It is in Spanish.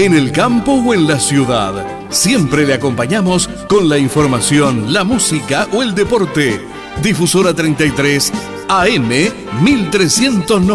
en el campo o en la ciudad. Siempre le acompañamos con la información, la música o el deporte. Difusora 33 AM 1390.